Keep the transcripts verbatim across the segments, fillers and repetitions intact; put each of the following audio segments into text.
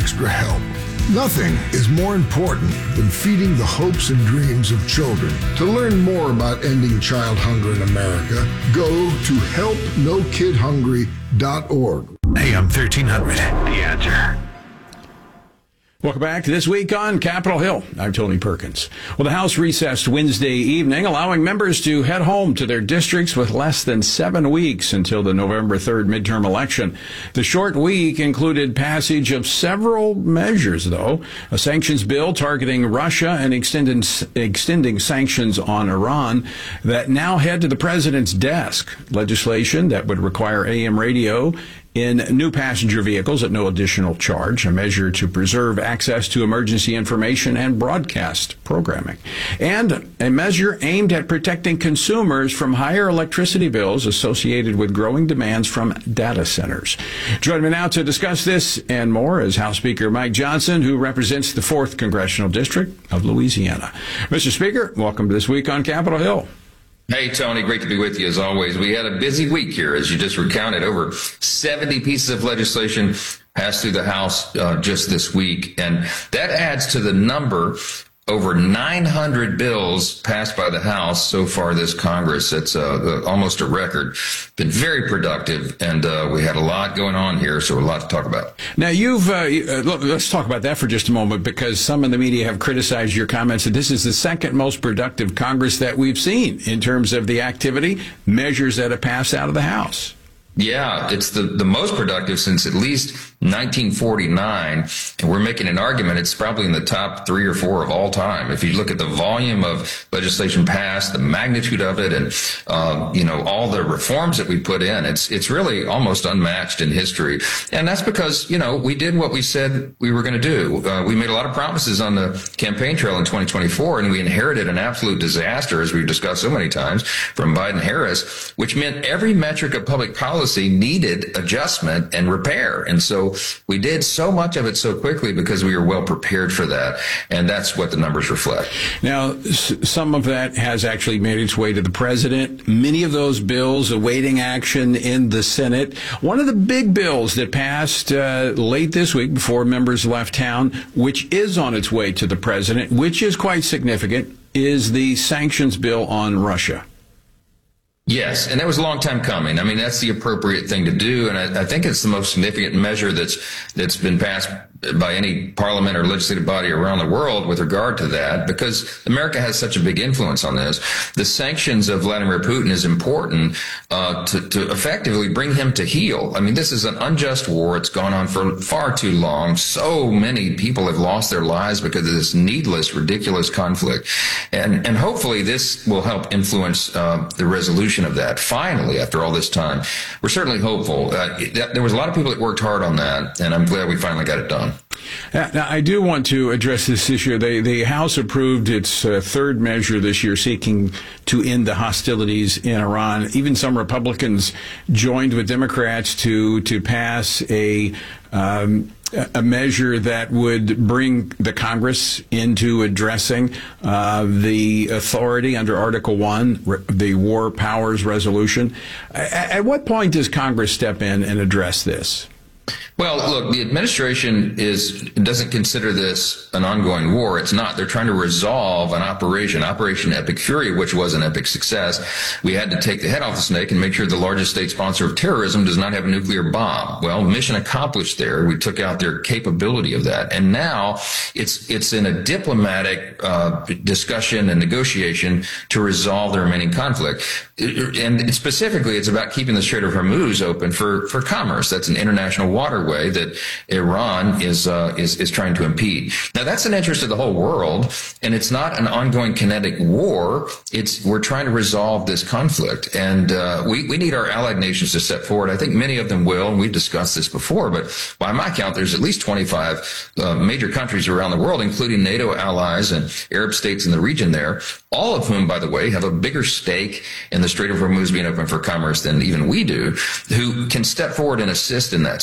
extra help. Nothing is more important than feeding the hopes and dreams of children. To learn more about ending child hunger in America, go to help no kid hungry dot org. A M thirteen hundred, The Answer. Welcome back to This Week on Capitol Hill. I'm Tony Perkins. Well, the House recessed Wednesday evening, allowing members to head home to their districts with less than seven weeks until the November third midterm election. The short week included passage of several measures, though. A sanctions bill targeting Russia and extending, extending sanctions on Iran that now head to the president's desk. Legislation that would require A M radio in new passenger vehicles at no additional charge, a measure to preserve access to emergency information and broadcast programming, and a measure aimed at protecting consumers from higher electricity bills associated with growing demands from data centers. Joining me now to discuss this and more is House Speaker Mike Johnson, who represents the fourth Congressional District of Louisiana. Mister Speaker, welcome to This Week on Capitol Hill. Hey, Tony, great to be with you as always. We had a busy week here, as you just recounted. Over seventy pieces of legislation passed through the House uh, just this week, and that adds to the number. Over nine hundred bills passed by the House so far this Congress. That's uh, almost a record. Been very productive, and uh, we had a lot going on here, so a lot to talk about. Now, you've, uh, let's talk about that for just a moment, because some in the media have criticized your comments that this is the second most productive Congress that we've seen in terms of the activity, measures that have passed out of the House. Yeah, it's the, the most productive since at least nineteen forty-nine, and we're making an argument it's probably in the top three or four of all time. If you look at the volume of legislation passed, the magnitude of it, and uh, you know all the reforms that we put in, it's it's really almost unmatched in history. And that's because you know we did what we said we were going to do. Uh, we made a lot of promises on the campaign trail in twenty twenty-four, and we inherited an absolute disaster, as we've discussed so many times, from Biden-Harris, which meant every metric of public policy needed adjustment and repair. And so we did so much of it so quickly because we were well prepared for that. And that's what the numbers reflect. Now, s- some of that has actually made its way to the president. Many of those bills awaiting action in the Senate. One of the big bills that passed uh, late this week before members left town, which is on its way to the president, which is quite significant, is the sanctions bill on Russia. Yes, and that was a long time coming. I mean, that's the appropriate thing to do, and I, I think it's the most significant measure that's that's been passed by any parliament or legislative body around the world with regard to that, because America has such a big influence on this. The sanctions of Vladimir Putin is important uh, to, to effectively bring him to heel. I mean, this is an unjust war. It's gone on for far too long. So many people have lost their lives because of this needless, ridiculous conflict. And, and hopefully this will help influence uh, the resolution of that. Finally, after all this time, we're certainly hopeful. Uh, there was a lot of people that worked hard on that, and I'm glad we finally got it done. Now, I do want to address this issue. The, the House approved its uh, third measure this year seeking to end the hostilities in Iran. Even some Republicans joined with Democrats to to pass a um, a measure that would bring the Congress into addressing uh, the authority under Article One, the War Powers Resolution. At, at what point does Congress step in and address this? Well, look, the administration is doesn't consider this an ongoing war. It's not. They're trying to resolve an operation, Operation Epic Fury, which was an epic success. We had to take the head off the snake and make sure the largest state sponsor of terrorism does not have a nuclear bomb. Well, mission accomplished there. We took out their capability of that. And now it's it's in a diplomatic uh, discussion and negotiation to resolve the remaining conflict. And specifically, it's about keeping the Strait of Hormuz open for, for commerce. That's an international waterway that Iran is, uh, is, is trying to impede. Now, that's an interest of the whole world, and it's not an ongoing kinetic war. It's, we're trying to resolve this conflict, and, uh, we, we need our allied nations to step forward. I think many of them will, and we've discussed this before, but by my count, there's at least twenty-five, uh, major countries around the world, including NATO allies and Arab states in the region there, all of whom, by the way, have a bigger stake in the Strait of Hormuz being open for commerce than even we do, who can step forward and assist in that. So that's not a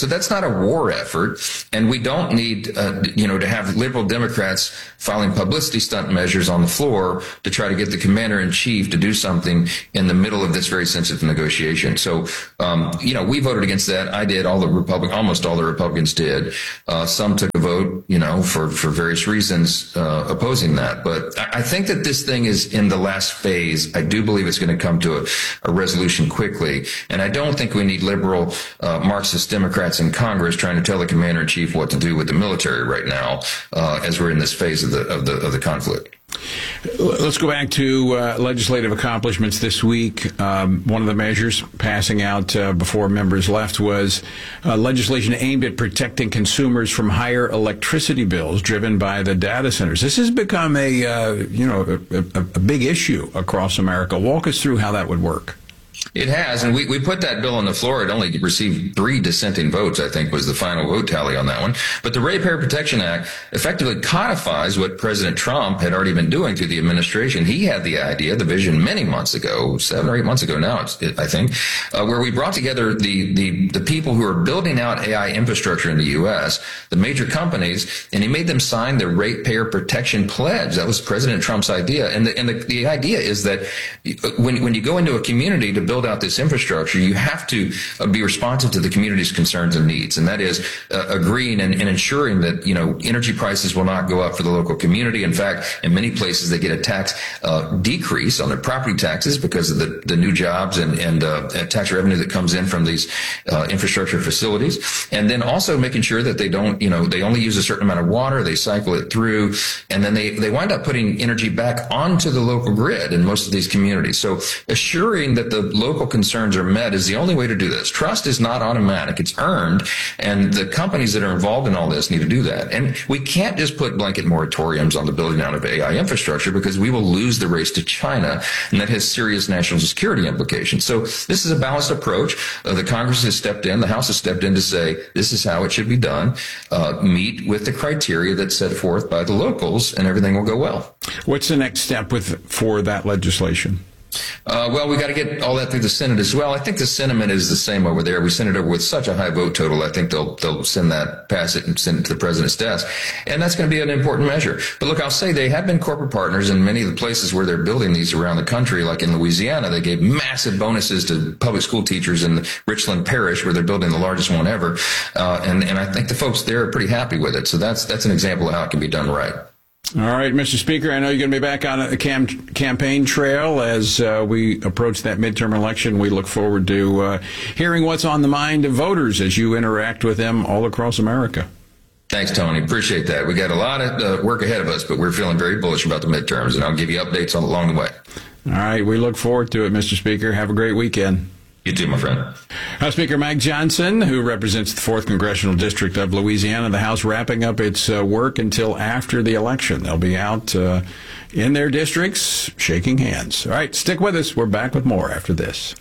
a war effort, and we don't need, uh, you know, to have liberal Democrats filing publicity stunt measures on the floor to try to get the commander in chief to do something in the middle of this very sensitive negotiation. So, um, you know, we voted against that. I did. All the Republic, almost all the Republicans did. Uh, some took a vote, you know, for, for various reasons, uh, opposing that. But I, I think that this thing is in the last phase. I do believe it's going to come to a, a resolution quickly. And I don't think we need liberal, uh, Marxist Democrats in Congress trying to tell the commander in chief what to do with the military right now, uh, as we're in this phase of the, of the, of the conflict. Let's go back to uh, legislative accomplishments this week. Um, one of the measures passing out uh, before members left was uh, legislation aimed at protecting consumers from higher electricity bills driven by the data centers. This has become a uh, you know a, a, a big issue across America. Walk us through how that would work. It has, and we, we put that bill on the floor. It only received three dissenting votes, I think, was the final vote tally on that one. But the Ratepayer Protection Act effectively codifies what President Trump had already been doing through the administration. He had the idea, the vision many months ago, seven or eight months ago now, it's, it, I think, uh, where we brought together the, the, the people who are building out A I infrastructure in the U S, the major companies, and he made them sign the Ratepayer Protection Pledge. That was President Trump's idea. And the, and the, the idea is that when, when you go into a community to build out this infrastructure, you have to uh, be responsive to the community's concerns and needs. And that is uh, agreeing and, and ensuring that, you know, energy prices will not go up for the local community. In fact, in many places, they get a tax uh, decrease on their property taxes because of the, the new jobs and, and uh, tax revenue that comes in from these uh, infrastructure facilities. And then also making sure that they don't, you know, they only use a certain amount of water, they cycle it through, and then they, they wind up putting energy back onto the local grid in most of these communities. So assuring that the local concerns are met is the only way to do this. Trust is not automatic. It's earned. And the companies that are involved in all this need to do that. And we can't just put blanket moratoriums on the building out of A I infrastructure because we will lose the race to China. And that has serious national security implications. So this is a balanced approach. Uh, the Congress has stepped in. The House has stepped in to say this is how it should be done. Uh, meet with the criteria that's set forth by the locals and everything will go well. What's the next step with for that legislation? Uh, well, we got to get all that through the Senate as well. I think the sentiment is the same over there. We sent it over with such a high vote total. I think they'll they'll send that, pass it, and send it to the president's desk, and that's going to be an important measure. But look, I'll say they have been corporate partners in many of the places where they're building these around the country. Like in Louisiana, they gave massive bonuses to public school teachers in Richland Parish, where they're building the largest one ever, uh, and and I think the folks there are pretty happy with it. So that's that's an example of how it can be done right. All right, Mister Speaker, I know you're going to be back on a cam- campaign trail as uh, we approach that midterm election. We look forward to uh, hearing what's on the mind of voters as you interact with them all across America. Thanks, Tony. Appreciate that. We got a lot of uh, work ahead of us, but we're feeling very bullish about the midterms, and I'll give you updates on, along the way. All right, we look forward to it, Mister Speaker. Have a great weekend. You too, my friend. House Speaker Mike Johnson, who represents the fourth Congressional District of Louisiana, the House wrapping up its uh, work until after the election. They'll be out uh, in their districts shaking hands. All right, stick with us. We're back with more after this.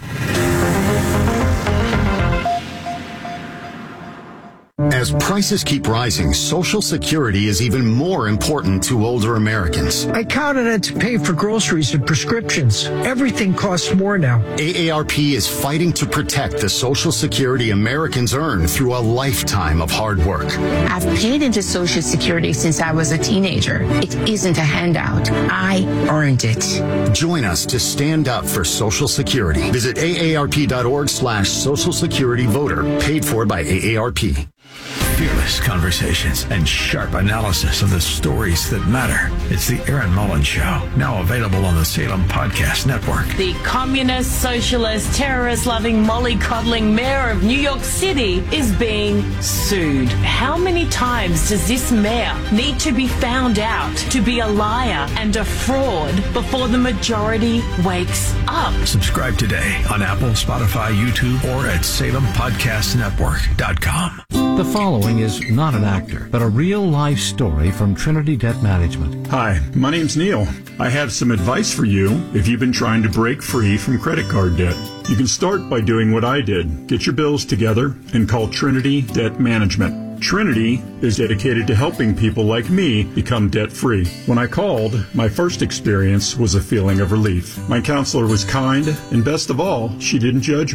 As prices keep rising, Social Security is even more important to older Americans. I count on it to pay for groceries and prescriptions. Everything costs more now. A A R P is fighting to protect the Social Security Americans earn through a lifetime of hard work. I've paid into Social Security since I was a teenager. It isn't a handout. I earned it. Join us to stand up for Social Security. Visit A A R P dot org slash Social Security Voter. Paid for by A A R P. Fearless conversations and sharp analysis of the stories that matter. It's the Aaron Mullins Show, now available on the Salem Podcast Network. The communist, socialist, terrorist-loving, mollycoddling mayor of New York City is being sued. How many times does this mayor need to be found out to be a liar and a fraud before the majority wakes up? Subscribe today on Apple, Spotify, YouTube, or at Salem Podcast Network dot com. The following is not an actor, but a real-life story from Trinity Debt Management. Hi, my name's Neil. I have some advice for you if you've been trying to break free from credit card debt. You can start by doing what I did. Get your bills together and call Trinity Debt Management. Trinity is dedicated to helping people like me become debt-free. When I called, my first experience was a feeling of relief. My counselor was kind, and best of all, she didn't judge me.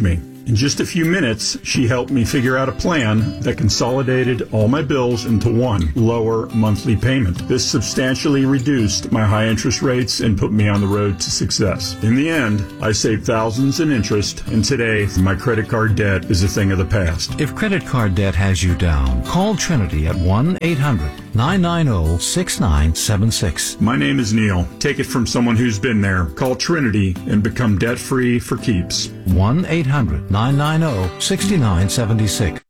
In just a few minutes, she helped me figure out a plan that consolidated all my bills into one lower monthly payment. This substantially reduced my high interest rates and put me on the road to success. In the end, I saved thousands in interest, and today my credit card debt is a thing of the past. If credit card debt has you down, call Trinity at one eight hundred nine nine zero six nine seven six. My name is Neil. Take it from someone who's been there. Call Trinity and become debt-free for keeps. one eight hundred nine nine zero six nine seven six.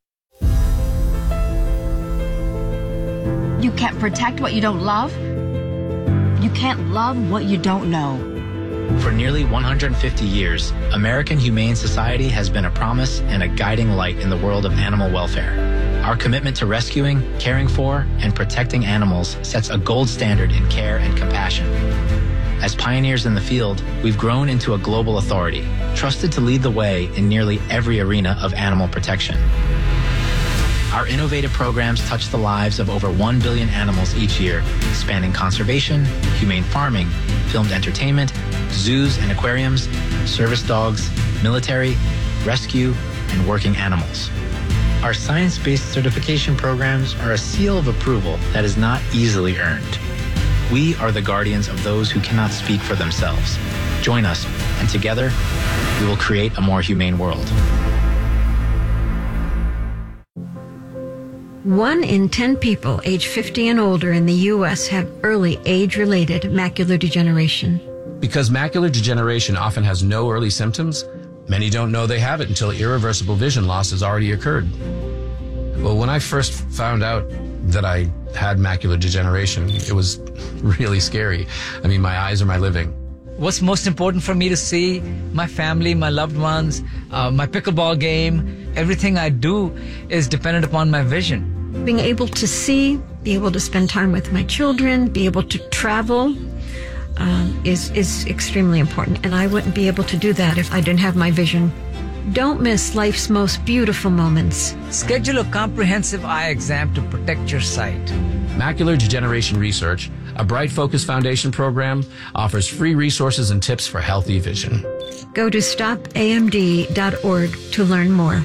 You can't protect what you don't love. You can't love what you don't know. For nearly one hundred fifty years, American Humane Society has been a promise and a guiding light in the world of animal welfare. Our commitment to rescuing, caring for, and protecting animals sets a gold standard in care and compassion. As pioneers in the field, we've grown into a global authority, trusted to lead the way in nearly every arena of animal protection. Our innovative programs touch the lives of over one billion animals each year, spanning conservation, humane farming, filmed entertainment, zoos and aquariums, service dogs, military, rescue, and working animals. Our science-based certification programs are a seal of approval that is not easily earned. We are the guardians of those who cannot speak for themselves. Join us, and together, we will create a more humane world. One in ten people age fifty and older in the U S have early age-related macular degeneration. Because macular degeneration often has no early symptoms, many don't know they have it until irreversible vision loss has already occurred. Well, when I first found out that I had macular degeneration, it was really scary. I mean, my eyes are my living. What's most important for me to see? My family, my loved ones, uh, my pickleball game, everything I do is dependent upon my vision. Being able to see, be able to spend time with my children, be able to travel um, is, is extremely important. And I wouldn't be able to do that if I didn't have my vision. Don't miss life's most beautiful moments. Schedule a comprehensive eye exam to protect your sight. Macular Degeneration Research, a Bright Focus Foundation program, offers free resources and tips for healthy vision. Go to stop A M D dot org to learn more.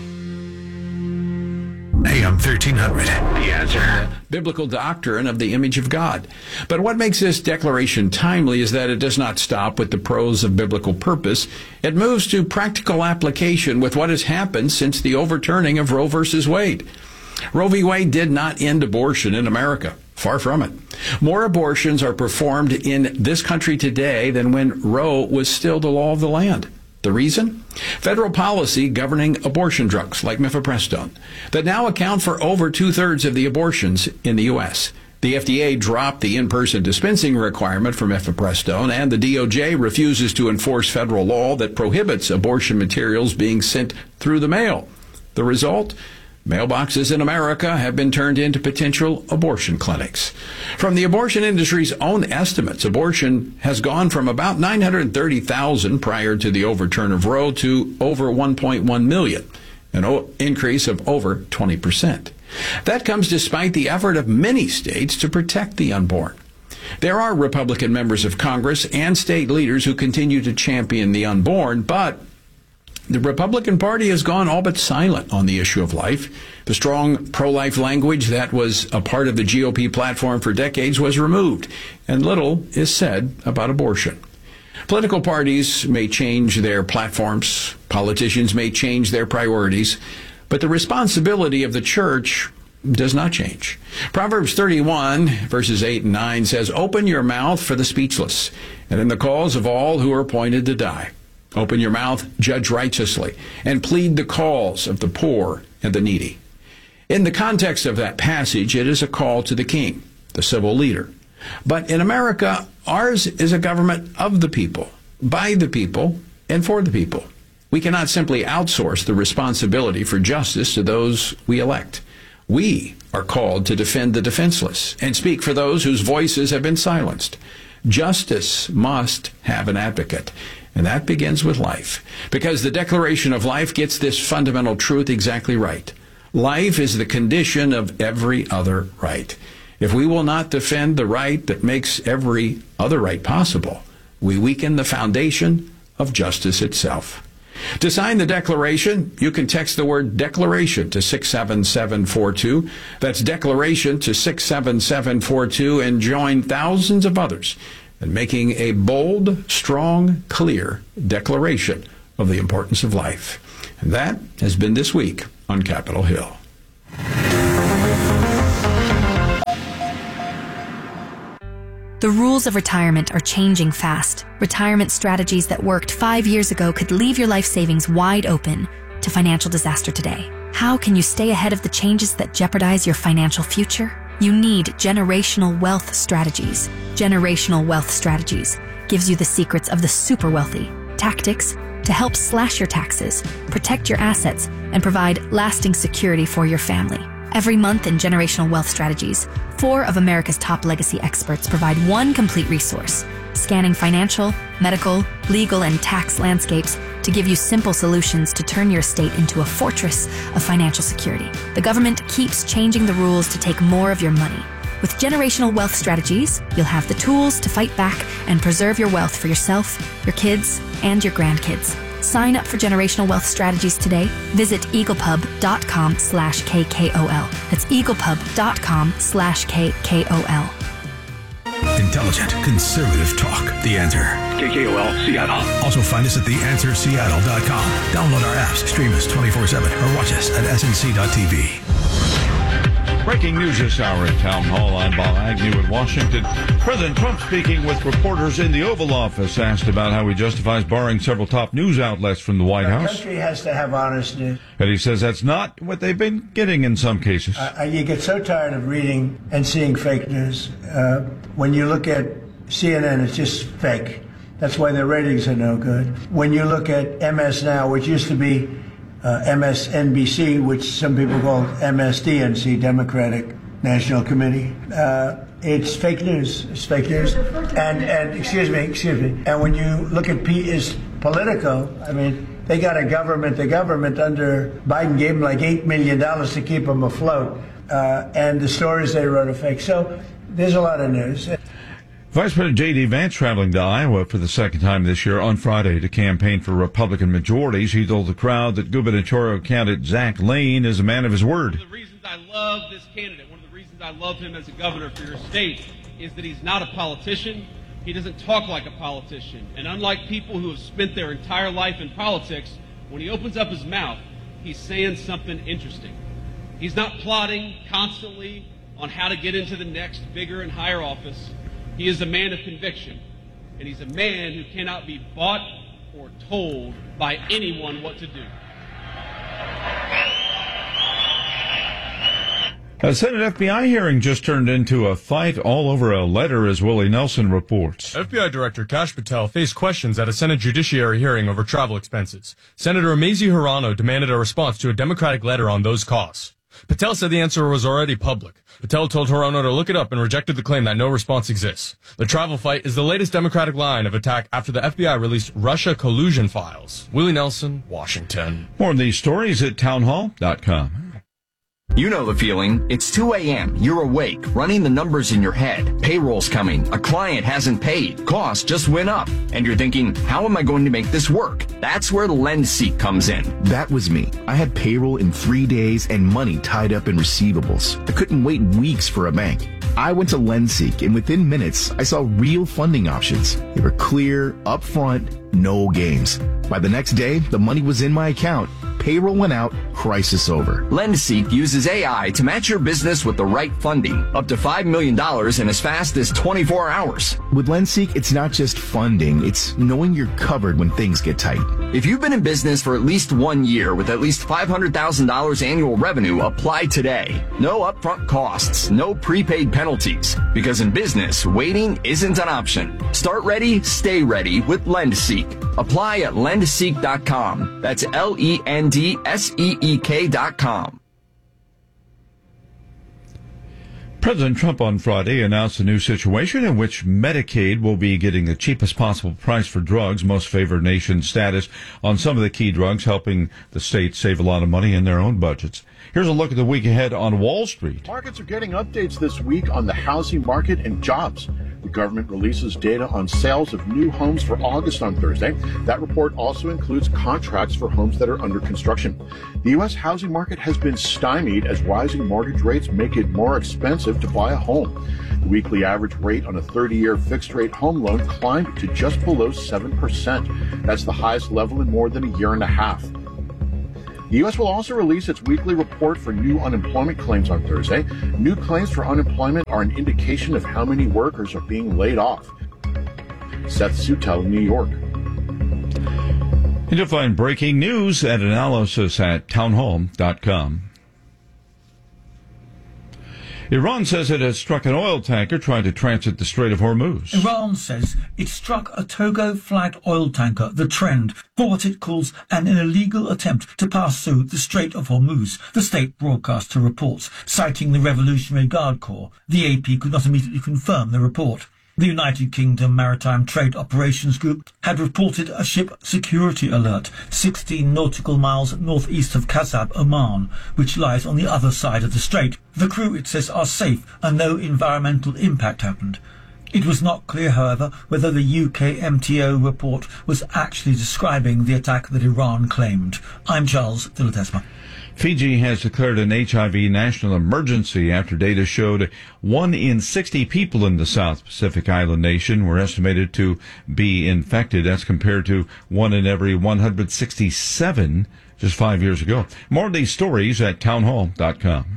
A M thirteen hundred, The Answer. Biblical doctrine of the image of God. But what makes this declaration timely is that it does not stop with the prose of biblical purpose. It moves to practical application with what has happened since the overturning of Roe versus Wade. Roe v. Wade did not end abortion in America. Far from it. More abortions are performed in this country today than when Roe was still the law of the land. The reason? Federal policy governing abortion drugs like mifepristone that now account for over two-thirds of the abortions in the U S. The F D A dropped the in-person dispensing requirement for mifepristone, and the D O J refuses to enforce federal law that prohibits abortion materials being sent through the mail. The result? Mailboxes in America have been turned into potential abortion clinics. From the abortion industry's own estimates, abortion has gone from about nine hundred thirty thousand prior to the overturn of Roe to over one point one million, an increase of over twenty percent. That comes despite the effort of many states to protect the unborn. There are Republican members of Congress and state leaders who continue to champion the unborn, but the Republican Party has gone all but silent on the issue of life. The strong pro-life language that was a part of the G O P platform for decades was removed, and little is said about abortion. Political parties may change their platforms, politicians may change their priorities, but the responsibility of the church does not change. Proverbs thirty-one, verses eight and nine says, "Open your mouth for the speechless, and in the cause of all who are appointed to die. Open your mouth, judge righteously, and plead the cause of the poor and the needy." In the context of that passage, it is a call to the king, the civil leader. But in America, ours is a government of the people, by the people, and for the people. We cannot simply outsource the responsibility for justice to those we elect. We are called to defend the defenseless and speak for those whose voices have been silenced. Justice must have an advocate. And that begins with life, because the Declaration of Life gets this fundamental truth exactly right. Life is the condition of every other right. If we will not defend the right that makes every other right possible, we weaken the foundation of justice itself. To sign the declaration, you can text the word declaration to six seven seven four two. That's declaration to six seven seven four two and join thousands of others in making a bold, strong, clear declaration of the importance of life. And that has been This Week on Capitol Hill. The rules of retirement are changing fast. Retirement strategies that worked five years ago could leave your life savings wide open to financial disaster today. How can you stay ahead of the changes that jeopardize your financial future? You need Generational Wealth Strategies. Generational Wealth Strategies gives you the secrets of the super wealthy, tactics to help slash your taxes, protect your assets, and provide lasting security for your family. Every month in Generational Wealth Strategies, four of America's top legacy experts provide one complete resource, scanning financial, medical, legal, and tax landscapes to give you simple solutions to turn your estate into a fortress of financial security. The government keeps changing the rules to take more of your money. With Generational Wealth Strategies, you'll have the tools to fight back and preserve your wealth for yourself, your kids, and your grandkids. Sign up for Generational Wealth Strategies today. Visit eaglepub.com slash KKOL. That's eaglepub.com slash KKOL. Intelligent, conservative talk. The Answer. K K O L, Seattle. Also find us at the answer seattle dot com. Download our apps, stream us twenty-four seven, or watch us at S N C dot T V. Breaking news this hour at Town Hall. I'm Bob Agnew in Washington. President Trump speaking with reporters in the Oval Office, asked about how he justifies barring several top news outlets from the White House. The country has to have honest news. And he says that's not what they've been getting in some cases. Uh, you get so tired of reading and seeing fake news. Uh, when you look at C N N, it's just fake. That's why their ratings are no good. When you look at M S Now, which used to be Uh, M S N B C, which some people call M S D N C, Democratic National Committee. Uh, it's fake news. It's fake news. And, and excuse me, excuse me. And when you look at P is Politico, I mean, they got a government, the government under Biden gave them like eight million dollars to keep them afloat. Uh, and the stories they wrote are fake. So there's a lot of news. Vice President J D. Vance traveling to Iowa for the second time this year on Friday to campaign for Republican majorities. He told the crowd that gubernatorial candidate Zach Lane is a man of his word. One of the reasons I love this candidate, one of the reasons I love him as a governor for your state, is that he's not a politician. He doesn't talk like a politician. And unlike people who have spent their entire life in politics, when he opens up his mouth, he's saying something interesting. He's not plotting constantly on how to get into the next bigger and higher office. He is a man of conviction, and he's a man who cannot be bought or told by anyone what to do. A Senate F B I hearing just turned into a fight all over a letter, as Willie Nelson reports. F B I Director Kash Patel faced questions at a Senate Judiciary hearing over travel expenses. Senator Mazie Hirono demanded a response to a Democratic letter on those costs. Patel said the answer was already public. Patel told Hirono to look it up and rejected the claim that no response exists. The travel fight is the latest Democratic line of attack after the F B I released Russia collusion files. Willie Nelson, Washington. More of these stories at townhall dot com. You know the feeling. It's two a.m. You're awake, running the numbers in your head. Payroll's coming. A client hasn't paid. Costs just went up. And you're thinking, how am I going to make this work? That's where LendSeek comes in. That was me. I had payroll in three days and money tied up in receivables. I couldn't wait weeks for a bank. I went to LendSeek, and within minutes, I saw real funding options. They were clear, upfront, no games. By the next day, the money was in my account. Payroll went out, crisis over. LendSeek uses A I to match your business with the right funding, up to five million dollars in as fast as twenty-four hours. With LendSeek, it's not just funding, it's knowing you're covered when things get tight. If you've been in business for at least one year with at least five hundred thousand dollars annual revenue, apply today. No upfront costs, no prepaid penalties. Because in business, waiting isn't an option. Start ready, stay ready with LendSeek. Apply at lend seek dot com. That's L E N D S E E K dot com. President Trump on Friday announced a new situation in which Medicaid will be getting the cheapest possible price for drugs, most favored nation status on some of the key drugs, helping the states save a lot of money in their own budgets. Here's a look at the week ahead on Wall Street. Markets are getting updates this week on the housing market and jobs. The government releases data on sales of new homes for August on Thursday. That report also includes contracts for homes that are under construction. The U S housing market has been stymied as rising mortgage rates make it more expensive to buy a home. The weekly average rate on a thirty-year fixed-rate home loan climbed to just below seven percent. That's the highest level in more than a year and a half. The U S will also release its weekly report for new unemployment claims on Thursday. New claims for unemployment are an indication of how many workers are being laid off. Seth Sutel, New York. And you'll find breaking news and analysis at townhall dot com. Iran says it has struck an oil tanker trying to transit the Strait of Hormuz. Iran says it struck a Togo-flagged oil tanker, the Trend, for what it calls an illegal attempt to pass through the Strait of Hormuz, the state broadcaster reports, citing the Revolutionary Guard Corps. The A P could not immediately confirm the report. The United Kingdom Maritime Trade Operations Group had reported a ship security alert sixteen nautical miles northeast of Kasab, Oman, which lies on the other side of the strait. The crew, it says, are safe and no environmental impact happened. It was not clear, however, whether the U K M T O report was actually describing the attack that Iran claimed. I'm Charles de Ledesma. Fiji has declared an H I V national emergency after data showed one in sixty people in the South Pacific island nation were estimated to be infected. That's compared to one in every one hundred sixty-seven just five years ago. More of these stories at townhall dot com.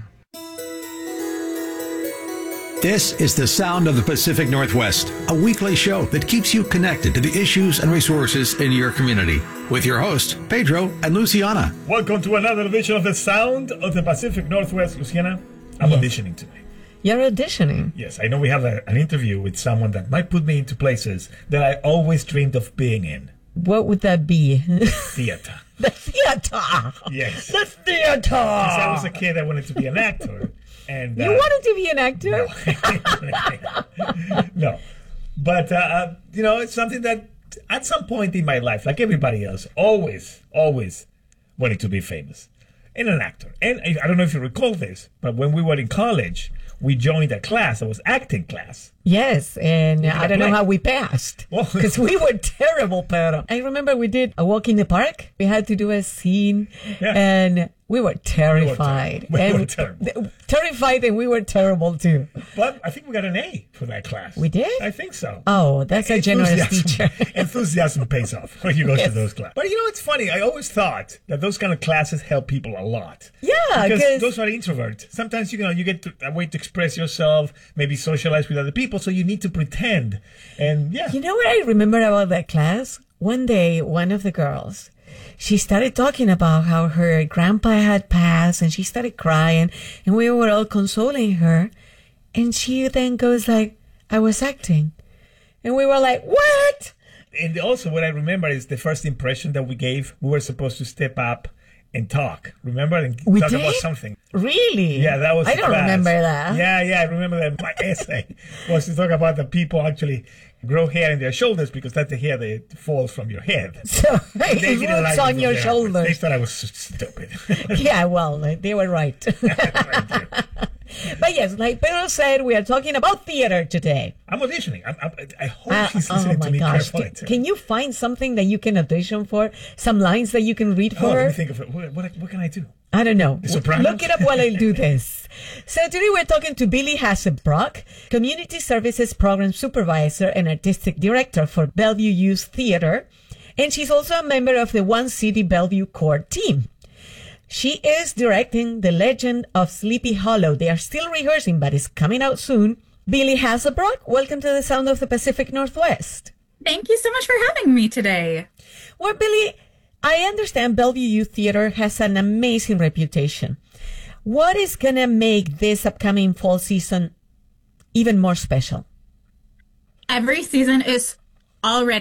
This is the Sound of the Pacific Northwest, a weekly show that keeps you connected to the issues and resources in your community. With your hosts, Pedro and Luciana. Welcome to another edition of the Sound of the Pacific Northwest. Luciana, I'm yes. auditioning today. You're auditioning? Yes, I know we have a, an interview with someone that might put me into places that I always dreamed of being in. What would that be? Theater. The theater! Yes. The theater! Since I was a kid, I wanted to be an actor. And, uh, you wanted to be an actor? No. no. But, uh, you know, it's something that at some point in my life, like everybody else, always, always wanted to be famous and an actor. And I don't know if you recall this, but when we were in college, we joined a class. It was acting class. Yes, and I don't play. know how we passed because we were terrible, pero I remember we did a walk in the park. We had to do a scene, yeah. and we were terrified. We were, ter- we and were terrible. Terrified, and we were terrible too. But I think we got an A for that class. We did? I think so. Oh, that's a generous teacher. Enthusiasm pays off when you go yes. to those classes. But you know, it's funny. I always thought that those kind of classes help people a lot. Yeah, because those are introverts. Sometimes you know you get to, a way to express yourself, maybe socialize with other people. So you need to pretend. And yeah. You know what I remember about that class? One day, one of the girls, she started talking about how her grandpa had passed and she started crying and we were all consoling her. And she then goes like, I was acting. And we were like, what? And also what I remember is the first impression that we gave, we were supposed to step up and talk. Remember? And we talk did? about something. Really? Yeah, that was I don't class. remember that. Yeah, yeah, I remember that. My essay was to talk about the people actually grow hair in their shoulders because that's the hair that falls from your head. So it roots on your shoulders. They thought I was stupid. Yeah, well, they were right. But yes, like Pedro said, we are talking about theater today. I'm auditioning. I'm, I'm, I hope uh, she's oh listening my to me gosh. carefully. Can, can you find something that you can audition for? Some lines that you can read for oh, her? Let me think of it. What, what, what can I do? I don't know. The Sopranos? Look it up while I do this. So today we're talking to Billy Hasselbrock, Community Services Program Supervisor and Artistic Director for Bellevue Youth Theater. And she's also a member of the One City Bellevue Core team. She is directing The Legend of Sleepy Hollow. They are still rehearsing, but it's coming out soon. Billy Hasselbrock, welcome to the Sound of the Pacific Northwest. Thank you so much for having me today. Well, Billy, I understand Bellevue Youth Theater has an amazing reputation. What is going to make this upcoming fall season even more special? Every season is already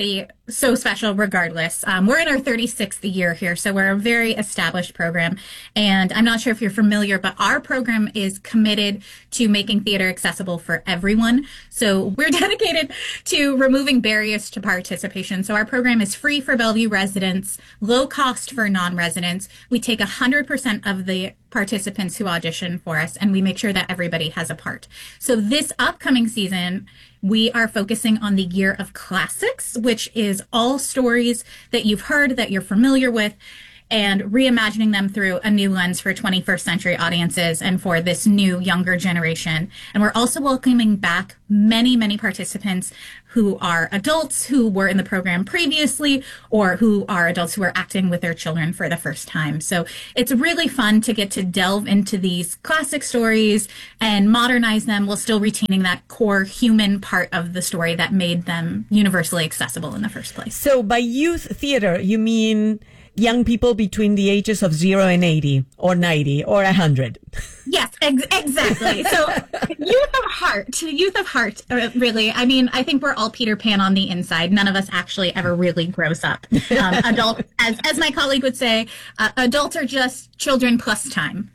so special regardless. Um, we're in our thirty-sixth year here, so we're a very established program. And I'm not sure if you're familiar, but our program is committed to making theater accessible for everyone. So we're dedicated to removing barriers to participation. So our program is free for Bellevue residents, low cost for non-residents. We take one hundred percent of the participants who audition for us, and we make sure that everybody has a part. So this upcoming season, we are focusing on the Year of Classics, which is all stories that you've heard, that you're familiar with, and reimagining them through a new lens for twenty-first century audiences and for this new younger generation. And we're also welcoming back many, many participants who are adults who were in the program previously, or who are adults who are acting with their children for the first time. So it's really fun to get to delve into these classic stories and modernize them while still retaining that core human part of the story that made them universally accessible in the first place. So by youth theater, you mean young people between the ages of zero and eighty or ninety or one hundred. Yes, ex- exactly. So youth of heart, youth of heart, uh, really. I mean, I think we're all Peter Pan on the inside. None of us actually ever really grows up. Um, adult, as, as my colleague would say, uh, adults are just children plus time.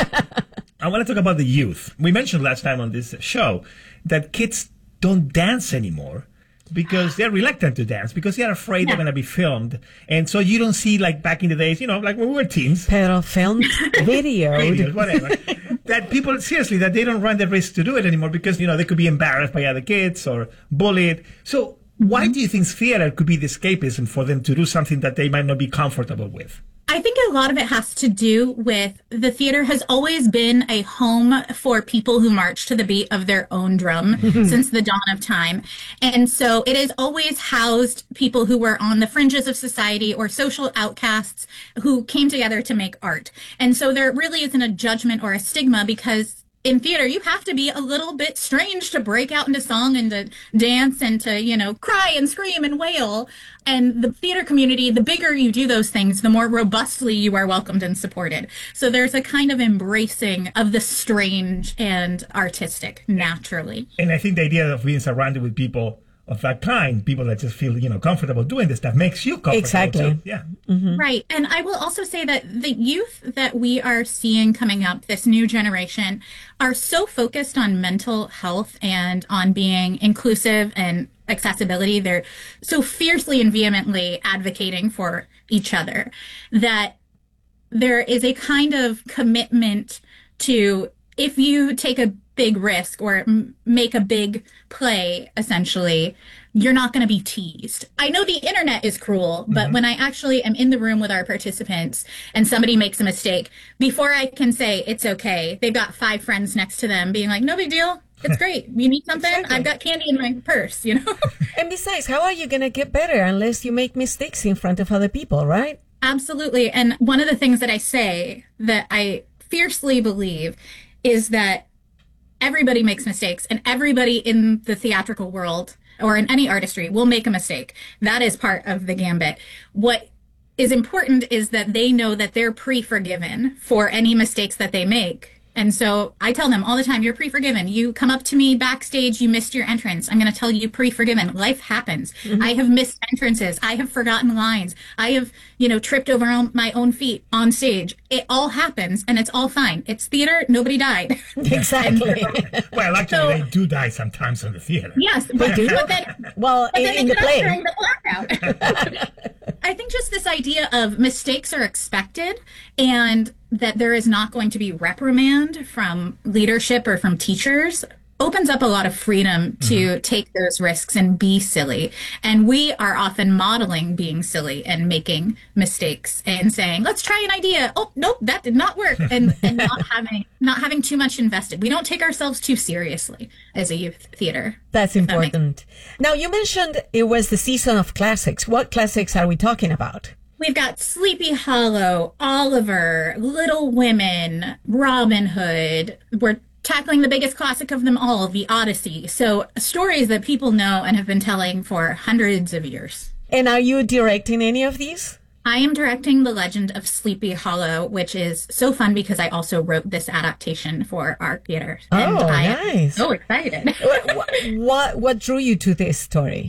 I want to talk about the youth. We mentioned last time on this show that kids don't dance anymore, because they're reluctant to dance, because they're afraid yeah. they're going to be filmed. And so you don't see, like back in the days, you know, like when we were teens. Pero filmed, videoed. Videos, whatever. That people, seriously, that they don't run the risk to do it anymore because, you know, they could be embarrassed by other kids or bullied. So why mm-hmm. do you think theater could be the escapism for them to do something that they might not be comfortable with? I think a lot of it has to do with the theater has always been a home for people who march to the beat of their own drum since the dawn of time. And so it has always housed people who were on the fringes of society or social outcasts who came together to make art. And so there really isn't a judgment or a stigma, because in theater, you have to be a little bit strange to break out into song and to dance and to, you know, cry and scream and wail. And the theater community, the bigger you do those things, the more robustly you are welcomed and supported. So there's a kind of embracing of the strange and artistic naturally. And I think the idea of being surrounded with people of that kind, people that just feel, you know, comfortable doing this stuff, makes you comfortable. Exactly. Too. Yeah. Mm-hmm. Right. And I will also say that the youth that we are seeing coming up, this new generation, are so focused on mental health and on being inclusive and accessibility. They're so fiercely and vehemently advocating for each other that there is a kind of commitment to, if you take a big risk or m- make a big play, essentially, you're not going to be teased. I know the internet is cruel, but mm-hmm. when I actually am in the room with our participants and somebody makes a mistake, before I can say it's okay, they've got five friends next to them being like, no big deal. It's great. You need something? Exactly. I've got candy in my purse, you know? And besides, how are you going to get better unless you make mistakes in front of other people, right? Absolutely. And one of the things that I say that I fiercely believe is that everybody makes mistakes, and everybody in the theatrical world or in any artistry will make a mistake. That is part of the gambit. What is important is that they know that they're pre-forgiven for any mistakes that they make. And so I tell them all the time, you're pre-forgiven. You come up to me backstage, you missed your entrance. I'm going to tell you pre-forgiven. Life happens. Mm-hmm. I have missed entrances. I have forgotten lines. I have, you know, tripped over my own feet on stage. It all happens, and it's all fine. It's theater. Nobody died. Exactly. Well, actually, so, they do die sometimes in the theater. Yes. But, but then, well, but in, then in the play. During the blackout. I think just this idea of mistakes are expected, and that there is not going to be reprimand from leadership or from teachers opens up a lot of freedom to mm-hmm. take those risks and be silly. And we are often modeling being silly and making mistakes and saying, let's try an idea. Oh, nope, that did not work. And, and not having not having too much invested. We don't take ourselves too seriously as a youth theater. That's important. That now, you mentioned it was the season of classics. What classics are we talking about? We've got Sleepy Hollow, Oliver, Little Women, Robin Hood. We're tackling the biggest classic of them all, The Odyssey. So stories that people know and have been telling for hundreds of years. And are you directing any of these? I am directing The Legend of Sleepy Hollow, which is so fun because I also wrote this adaptation for our theater. Oh, and I nice. am so excited. what, what, what drew you to this story?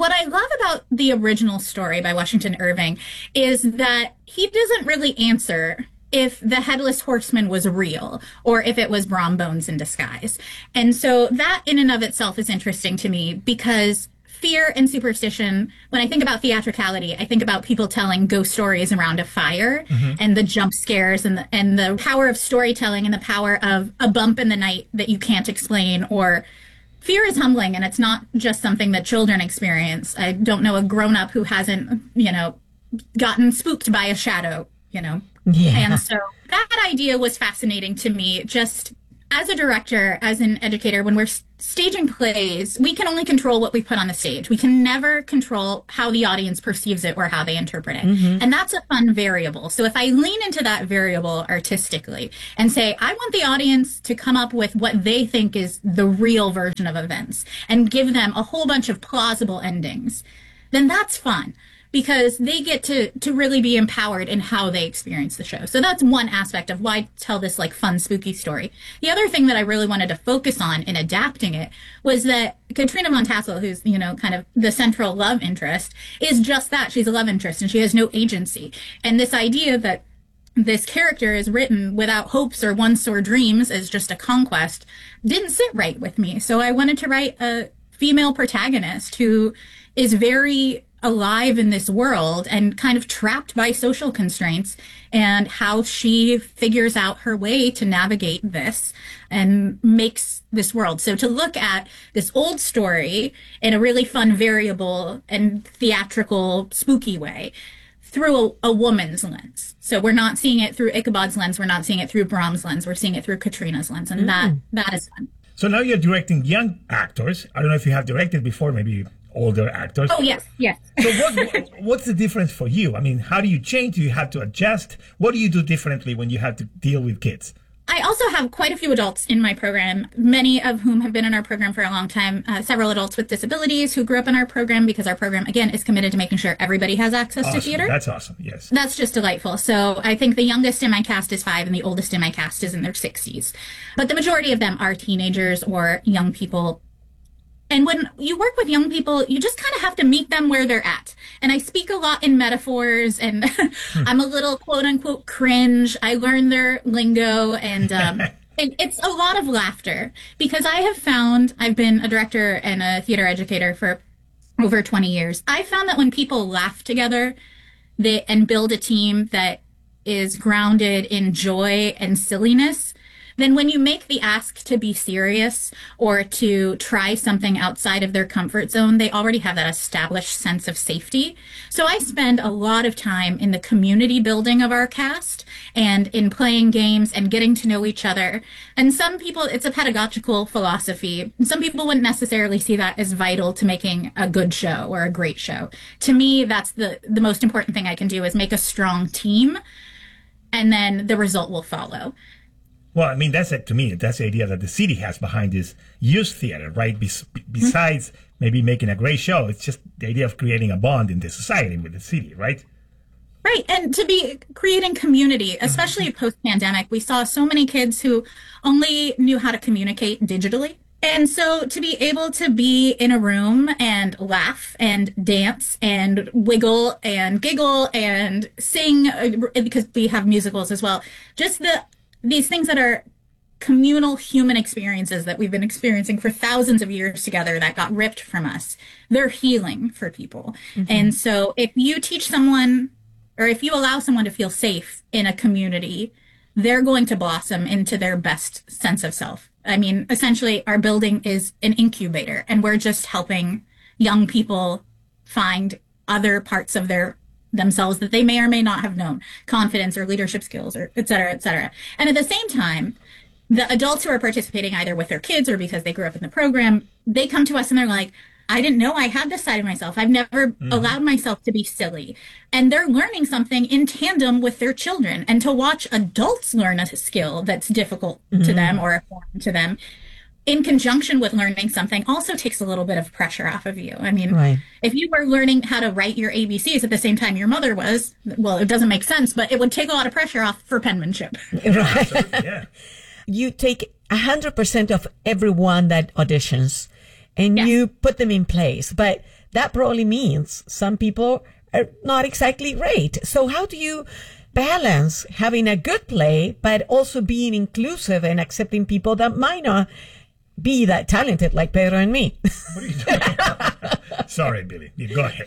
what I love about the original story by Washington Irving is that he doesn't really answer if the Headless Horseman was real or if it was Brom Bones in disguise. And so that in and of itself is interesting to me because fear and superstition, when I think about theatricality, I think about people telling ghost stories around a fire mm-hmm. and the jump scares and the, and the power of storytelling and the power of a bump in the night that you can't explain. Or fear is humbling, and it's not just something that children experience. I don't know a grown-up who hasn't, you know, gotten spooked by a shadow, you know. Yeah. And so that idea was fascinating to me. Just as a director, as an educator, when we're staging plays, we can only control what we put on the stage. We can never control how the audience perceives it or how they interpret it. Mm-hmm. And that's a fun variable. So if I lean into that variable artistically and say, I want the audience to come up with what they think is the real version of events and give them a whole bunch of plausible endings, then that's fun. Because they get to, to really be empowered in how they experience the show. So that's one aspect of why I tell this like fun, spooky story. The other thing that I really wanted to focus on in adapting it was that Katrina Von Tassel, who's, you know, kind of the central love interest, is just that. She's a love interest and she has no agency. And this idea that this character is written without hopes or wants or dreams as just a conquest didn't sit right with me. So I wanted to write a female protagonist who is very alive in this world and kind of trapped by social constraints, and how she figures out her way to navigate this and makes this world. So to look at this old story in a really fun, variable and theatrical, spooky way through a, a woman's lens. So we're not seeing it through Ichabod's lens. We're not seeing it through Brom's lens. We're seeing it through Katrina's lens. And mm. that that is fun. So now you're directing young actors. I don't know if you have directed before, maybe older actors. Oh, yes, yes. So what, what's the difference for you? I mean, how do you change? Do you have to adjust? What do you do differently when you have to deal with kids? I also have quite a few adults in my program, many of whom have been in our program for a long time, uh, several adults with disabilities who grew up in our program, because our program, again, is committed to making sure everybody has access awesome. to theater. That's awesome, yes. That's just delightful. So I think the youngest in my cast is five and the oldest in my cast is in their sixties. But the majority of them are teenagers or young people. And when you work with young people, you just kind of have to meet them where they're at. And I speak a lot in metaphors, and I'm a little quote unquote cringe. I learn their lingo, and um, it, it's a lot of laughter, because I have found, I've been a director and a theater educator for over twenty years. I found that when people laugh together they, and build a team that is grounded in joy and silliness, then when you make the ask to be serious or to try something outside of their comfort zone, they already have that established sense of safety. So I spend a lot of time in the community building of our cast and in playing games and getting to know each other. And some people, it's a pedagogical philosophy. Some people wouldn't necessarily see that as vital to making a good show or a great show. To me, that's the, the most important thing I can do, is make a strong team, and then the result will follow. Well, I mean, that's it to me. That's the idea that the city has behind this youth theater, right? Bes- besides mm-hmm. maybe making a great show, it's just the idea of creating a bond in the society with the city, right? Right. And to be creating community, especially mm-hmm. post-pandemic, we saw so many kids who only knew how to communicate digitally. And so to be able to be in a room and laugh and dance and wiggle and giggle and sing, because we have musicals as well, just the these things that are communal human experiences that we've been experiencing for thousands of years together that got ripped from us, they're healing for people. Mm-hmm. And so if you teach someone, or if you allow someone to feel safe in a community, they're going to blossom into their best sense of self. I mean, essentially, our building is an incubator, and we're just helping young people find other parts of their themselves that they may or may not have known, confidence or leadership skills, or et cetera, et cetera. And at the same time, the adults who are participating either with their kids or because they grew up in the program, they come to us and they're like, I didn't know I had this side of myself. I've never mm-hmm. allowed myself to be silly. And they're learning something in tandem with their children. And to watch adults learn a skill that's difficult mm-hmm. to them or a form to them, in conjunction with learning something, also takes a little bit of pressure off of you. I mean, right. if you were learning how to write your A B Cs at the same time your mother was, well, it doesn't make sense, but it would take a lot of pressure off for penmanship. Right. Yeah. You take one hundred percent of everyone that auditions and yes. you put them in place. But that probably means some people are not exactly great. So how do you balance having a good play, but also being inclusive and accepting people that might not be that talented like Pedro and me? What are you talking about? Sorry, Billy. Go ahead.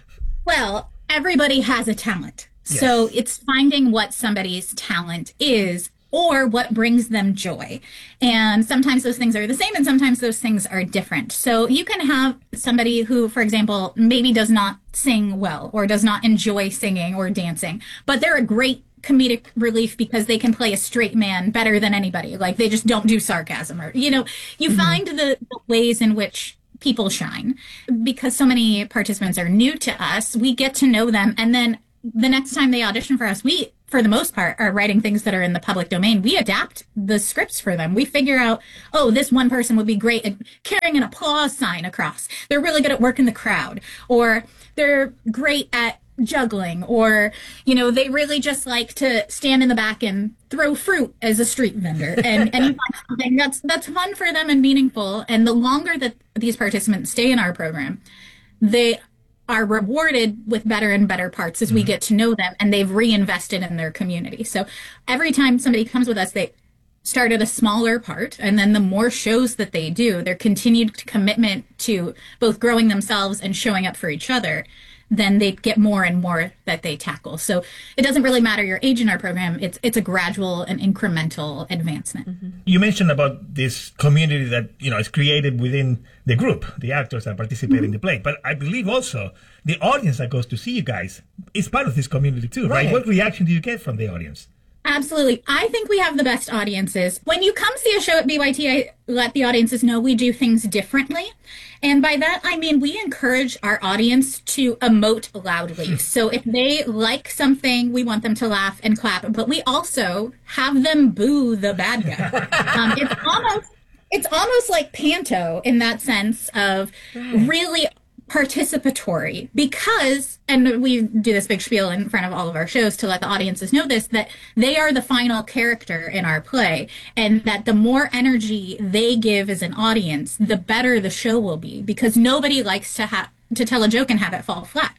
Well, everybody has a talent. Yes. So it's finding what somebody's talent is or what brings them joy. And sometimes those things are the same and sometimes those things are different. So you can have somebody who, for example, maybe does not sing well or does not enjoy singing or dancing, but they're a great comedic relief because they can play a straight man better than anybody. Like they just don't do sarcasm or, you know, you mm-hmm. find the, the ways in which people shine. Because so many participants are new to us, we get to know them. And then the next time they audition for us, we, for the most part, are writing things that are in the public domain. We adapt the scripts for them. We figure out, oh, this one person would be great at carrying an applause sign across. They're really good at working the crowd. Or they're great at juggling. Or, you know, they really just like to stand in the back and throw fruit as a street vendor. And, and you find something that's, that's fun for them and meaningful. And the longer that these participants stay in our program, they are rewarded with better and better parts as we get to know them, and they've reinvested in their community. So every time somebody comes with us, they start at a smaller part, and then the more shows that they do, their continued commitment to both growing themselves and showing up for each other, then they get more and more that they tackle. So it doesn't really matter your age in our program. It's it's a gradual and incremental advancement. Mm-hmm. You mentioned about this community that, you know, is created within the group, the actors that participate mm-hmm. in the play. But I believe also the audience that goes to see you guys is part of this community too, right? right? What reaction do you get from the audience? Absolutely. I think we have the best audiences. When you come see a show at B Y T, I let the audiences know we do things differently. And by that, I mean, we encourage our audience to emote loudly. So if they like something, we want them to laugh and clap, but we also have them boo the bad guy. Um, it's almost, it's almost like Panto in that sense of really participatory, because, and we do this big spiel in front of all of our shows to let the audiences know this, that they are the final character in our play, and that the more energy they give as an audience, the better the show will be, because nobody likes to have to tell a joke and have it fall flat.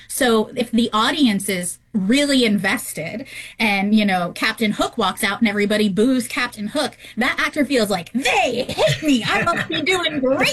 So if the audience is really invested and, you know, Captain Hook walks out and everybody boos Captain Hook, that actor feels like, they hate me, I must be doing great.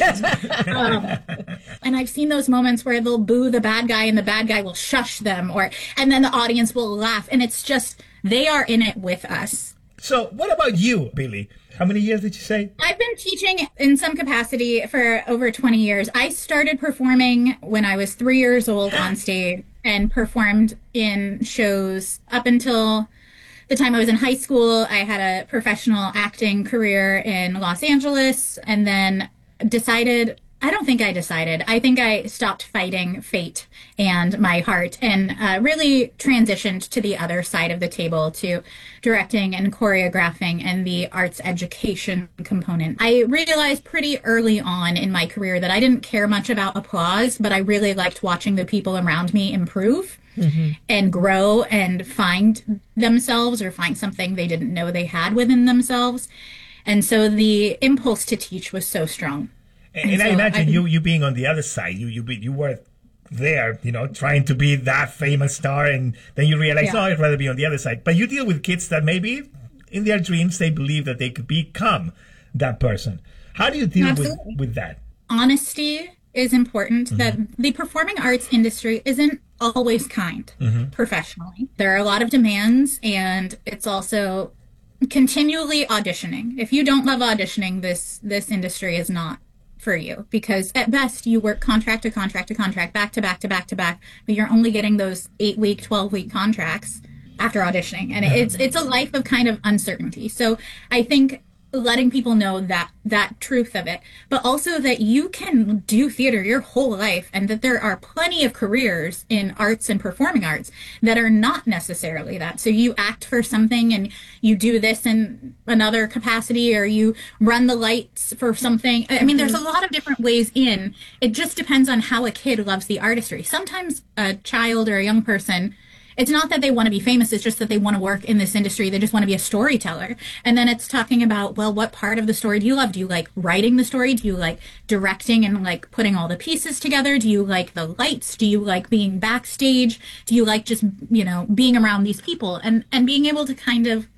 Um, and I've seen those moments where they'll boo the bad guy and the bad guy will shush them, or and then the audience will laugh. And it's just, they are in it with us. So what about you, Billy? How many years did you say? I've been teaching in some capacity for over twenty years. I started performing when I was three years old on stage and performed in shows up until the time I was in high school. I had a professional acting career in Los Angeles, and then decided, I don't think I decided, I think I stopped fighting fate and my heart and uh, really transitioned to the other side of the table, to directing and choreographing and the arts education component. I realized pretty early on in my career that I didn't care much about applause, but I really liked watching the people around me improve mm-hmm. and grow and find themselves or find something they didn't know they had within themselves. And so the impulse to teach was so strong. And, and so I imagine I, you you being on the other side, you you you were there, you know, trying to be that famous star, and then you realize, yeah. oh, I'd rather be on the other side. But you deal with kids that maybe in their dreams they believe that they could become that person. How do you deal with, with that? Honesty is important. Mm-hmm. That the performing arts industry isn't always kind mm-hmm. professionally. There are a lot of demands, and it's also continually auditioning. If you don't love auditioning, this this industry is not for you, because at best you work contract to contract to contract, back to back to back to back, but you're only getting those eight week, twelve week contracts after auditioning. And it's it's a life of kind of uncertainty. So I think letting people know that that truth of it, but also that you can do theater your whole life, and that there are plenty of careers in arts and performing arts that are not necessarily that. So you act for something and you do this in another capacity, or you run the lights for something. I mean, there's a lot of different ways in. It just depends on how a kid loves the artistry. Sometimes a child or a young person it's not that they want to be famous, it's just that they want to work in this industry. They just want to be a storyteller. And then it's talking about, well, what part of the story do you love? Do you like writing the story? Do you like directing and like putting all the pieces together? Do you like the lights? Do you like being backstage? Do you like just, you know, being around these people and, and being able to kind of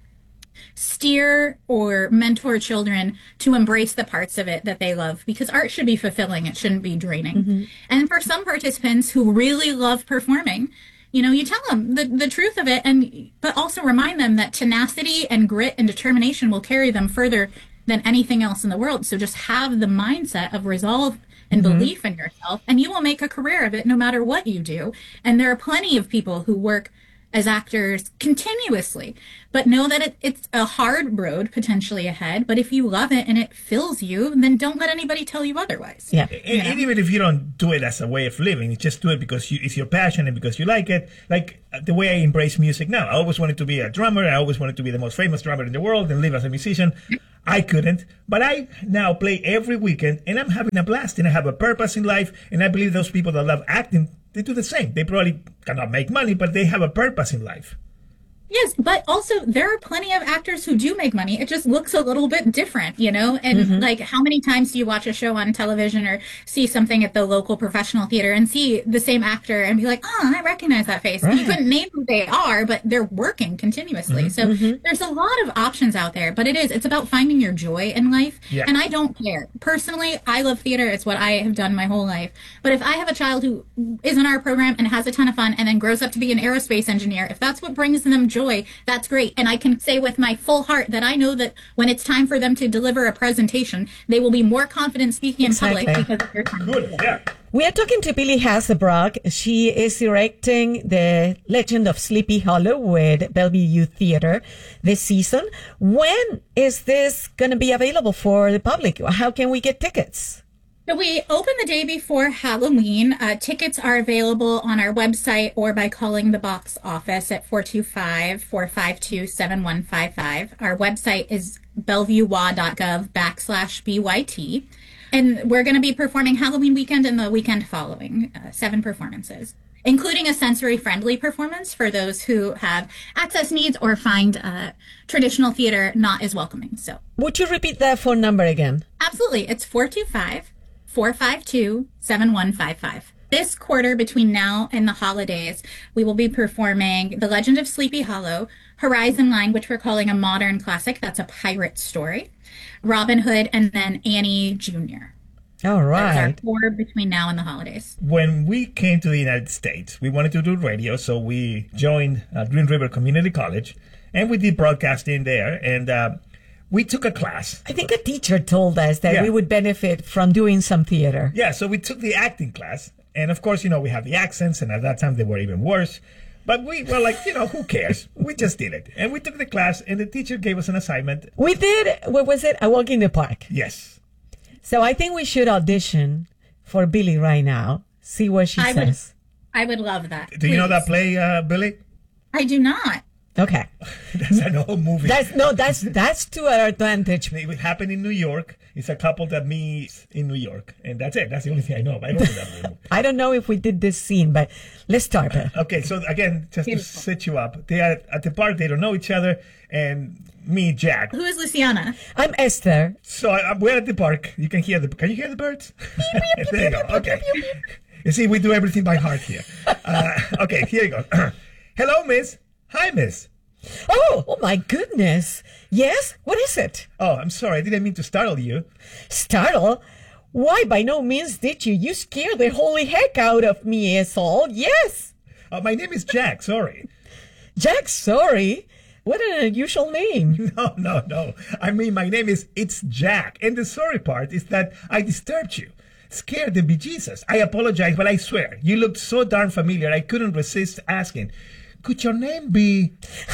steer or mentor children to embrace the parts of it that they love, because art should be fulfilling. It shouldn't be draining. Mm-hmm. And for some participants who really love performing, you know, you tell them the, the truth of it, and but also remind them that tenacity and grit and determination will carry them further than anything else in the world. So just have the mindset of resolve and mm-hmm. belief in yourself, and you will make a career of it no matter what you do. And there are plenty of people who work as actors continuously, but know that it, it's a hard road potentially ahead. But if you love it and it fills you, then don't let anybody tell you otherwise. Yeah. And, and even if you don't do it as a way of living, you just do it because you, it's your passion and because you like it. Like the way I embrace music now. I always wanted to be a drummer. I always wanted to be the most famous drummer in the world and live as a musician. I couldn't, but I now play every weekend and I'm having a blast and I have a purpose in life. And I believe those people that love acting, they do the same. They probably cannot make money, but they have a purpose in life. Yes, but also there are plenty of actors who do make money. It just looks a little bit different, you know? And mm-hmm. like, how many times do you watch a show on television or see something at the local professional theater and see the same actor and be like, oh, I recognize that face. Right. You couldn't name who they are, but they're working continuously. Mm-hmm. So mm-hmm. there's a lot of options out there, but it is, it's about finding your joy in life. Yeah. And I don't care. Personally, I love theater. It's what I have done my whole life. But if I have a child who is in our program and has a ton of fun and then grows up to be an aerospace engineer, if that's what brings them joy, joy, that's great. And I can say with my full heart that I know that when it's time for them to deliver a presentation, they will be more confident speaking in exactly. public because of their time. Good, yeah. We are talking to Billy Hasselbrock. She is directing The Legend of Sleepy Hollow with Bellevue Youth Theater this season. When is this going to be available for the public? How can we get tickets? So we open the day before Halloween. Uh, tickets are available on our website or by calling the box office at four two five, four five two, seven one five five. Our website is bellevuewa.gov backslash BYT. And we're going to be performing Halloween weekend and the weekend following, uh, seven performances, including a sensory-friendly performance for those who have access needs or find uh, traditional theater not as welcoming. So, would you repeat that phone number again? Absolutely. It's four two five, four five two, seven one five five. This quarter, between now and the holidays, we will be performing The Legend of Sleepy Hollow, Horizon Line, which we're calling a modern classic. That's a pirate story. Robin Hood, and then Annie Junior All right. That's our tour between now and the holidays. When we came to the United States, we wanted to do radio, so we joined uh, Green River Community College, and we did broadcasting there, and uh, we took a class. I think a teacher told us that yeah. we would benefit from doing some theater. Yeah, so we took the acting class, and of course, you know, we have the accents, and at that time they were even worse. But we were like, you know, who cares? We just did it. And we took the class, and the teacher gave us an assignment. We did, what was it? A Walk in the Park. Yes. So I think we should audition for Billy right now, see what she I says. Would, I would love that. Do Please. you know that play, uh, Billy? I do not. Okay. That's an old movie. That's, no, that's that's to our advantage. It happened in New York. It's a couple that meets in New York. And that's it. That's the only thing I know. I don't know that movie. I don't know if we did this scene, but let's start it. Okay, so again, just Beautiful. to set you up, they are at the park, they don't know each other, and me, Jack. Who is Luciana? I'm Esther. So I, we're at the park. You can hear the, can you hear the birds? There you go, okay. You see, we do everything by heart here. Uh, okay, here you go. Hello, miss. Hi, miss. Oh, oh my goodness. Yes? What is it? Oh, I'm sorry. I didn't mean to startle you. Startle? Why, by no means did you. You scared the holy heck out of me, is all. Yes. Uh, my name is Jack. Sorry. Jack, sorry? What an unusual name. No, no, no. I mean, my name is It's Jack. And the sorry part is that I disturbed you. Scared the bejesus. I apologize, but I swear, you looked so darn familiar, I couldn't resist asking. Could your name be...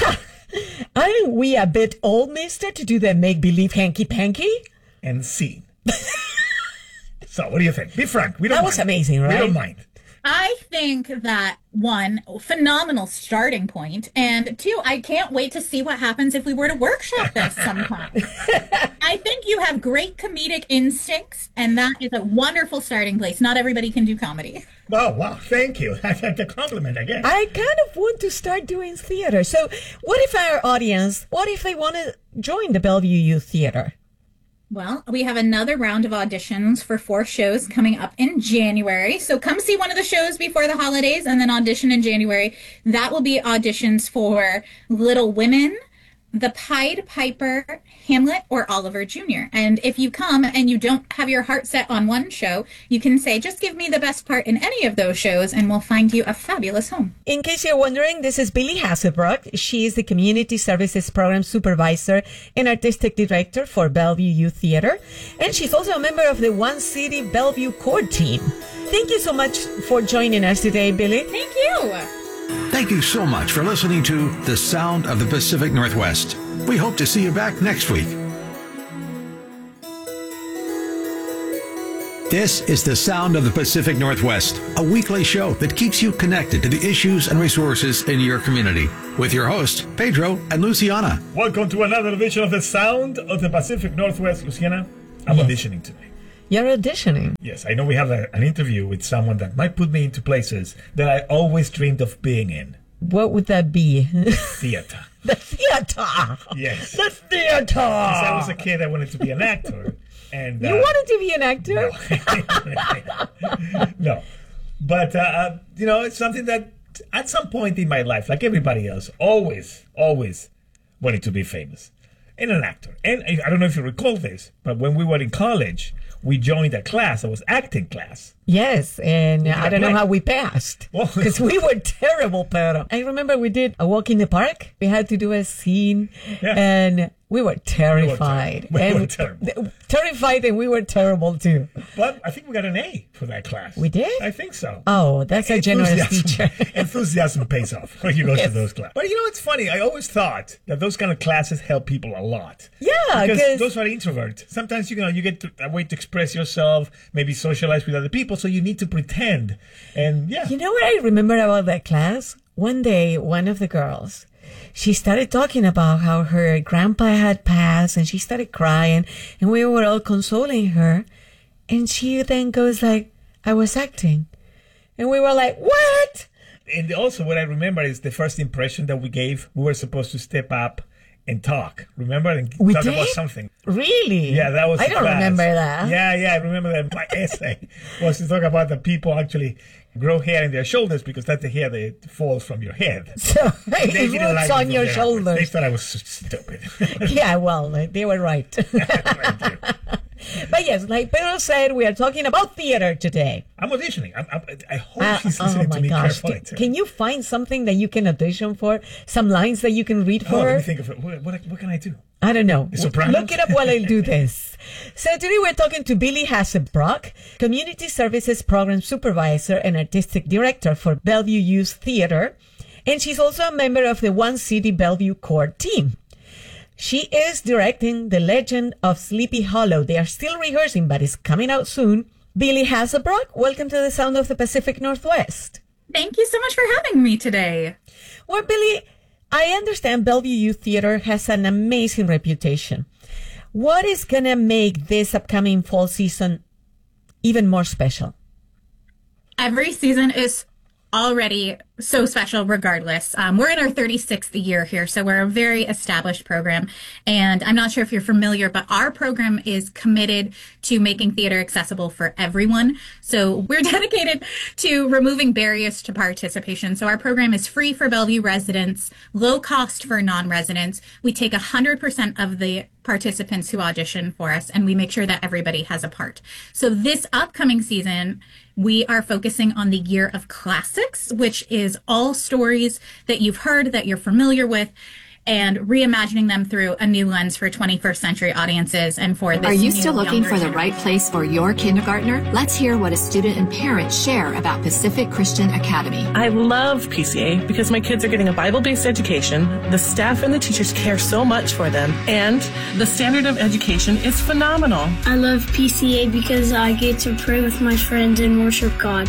Aren't we a bit old, mister, to do the make-believe hanky-panky? And scene. So, what do you think? Be frank. We don't That mind. was amazing, right? We don't mind. I think that, one, phenomenal starting point, and two, I can't wait to see what happens if we were to workshop this sometime. I think you have great comedic instincts, and that is a wonderful starting place. Not everybody can do comedy. Oh, wow, thank you. That's like a compliment, I guess. I kind of want to start doing theater. So what if our audience, what if they want to join the Bellevue Youth Theater? Well, we have another round of auditions for four shows coming up in January. So come see one of the shows before the holidays and then audition in January. That will be auditions for Little Women, The Pied Piper, Hamlet, or Oliver Junior And if you come and you don't have your heart set on one show, you can say, just give me the best part in any of those shows and we'll find you a fabulous home. In case you're wondering, this is Billy Hasselbrook. She is the Community Services Program Supervisor and Artistic Director for Bellevue Youth Theater. And she's also a member of the One City Bellevue Core Team. Thank you so much for joining us today, Billy. Thank you. Thank you so much for listening to The Sound of the Pacific Northwest. We hope to see you back next week. This is The Sound of the Pacific Northwest, a weekly show that keeps you connected to the issues and resources in your community. With your hosts, Pedro and Luciana. Welcome to another edition of The Sound of the Pacific Northwest. Luciana, I'm yes. auditioning today. You're auditioning? Yes, I know we have a, an interview with someone that might put me into places that I always dreamed of being in. What would that be? Theater. The theater! Yes. The theater! Since I was a kid, I wanted to be an actor. And You uh, wanted to be an actor? No. no. But, uh, you know, it's something that at some point in my life, like everybody else, always, always wanted to be famous. And an actor. And I don't know if you recall this, but when we were in college, we joined a class. It was acting class. Yes, and I don't play. know how we passed because we were terrible, Pedro. I remember we did a walk in the park. We had to do a scene, yeah. and we were terrified. We were, ter- we and were terrible. Terrified, and we were terrible too. But I think we got an A for that class. We did? I think so. Oh, that's a generous teacher. Enthusiasm pays off when you go yes. to those classes. But you know, it's funny. I always thought that those kind of classes help people a lot. Yeah, because those are introverts. Sometimes you know you get to, a way to express yourself, maybe socialize with other people. So you need to pretend. And yeah. You know what I remember about that class? One day, one of the girls, she started talking about how her grandpa had passed and she started crying and we were all consoling her. And she then goes like, I was acting. And we were like, what? And also what I remember is the first impression that we gave, we were supposed to step up and talk. Remember? And we talk did? about something. Really? Yeah, that was I don't class. remember that. Yeah, yeah, I remember that my essay was to talk about the people actually grow hair in their shoulders because that's the hair that falls from your head. So it roots on your shoulders. They thought I was so stupid. Yeah, well, they were right. But yes, like Pedro said, we are talking about theater today. I'm auditioning. I'm, I'm, I hope uh, she's listening oh my to me gosh. carefully. Can, can you find something that you can audition for? Some lines that you can read for? Oh, let me think of it. What, what, what can I do? I don't know. The Sopranos? Look it up while I do this. So today we're talking to Billy Hasselbrook, Community Services Program Supervisor and Artistic Director for Bellevue Youth Theater. And she's also a member of the One City Bellevue Core Team. She is directing The Legend of Sleepy Hollow. They are still rehearsing, but it's coming out soon. Billy Hasselbrook, welcome to the Sound of the Pacific Northwest. Thank you so much for having me today. Well, Billy, I understand Bellevue Youth Theater has an amazing reputation. What is going to make this upcoming fall season even more special? Every season is already so special regardless. Um, we're in our thirty-sixth year here, so we're a very established program. And I'm not sure if you're familiar, but our program is committed to making theater accessible for everyone. So we're dedicated to removing barriers to participation. So our program is free for Bellevue residents, low cost for non-residents. We take one hundred percent of the participants who audition for us, and we make sure that everybody has a part. So this upcoming season, we are focusing on the Year of Classics, which is all stories that you've heard, that you're familiar with, and reimagining them through a new lens for twenty-first century audiences and for this. Are you new, still looking for the generation. right place for your kindergartner? Let's hear what a student and parents share about Pacific Christian Academy. I love P C A because my kids are getting a Bible-based education, the staff and the teachers care so much for them, and the standard of education is phenomenal. I love P C A because I get to pray with my friends and worship God.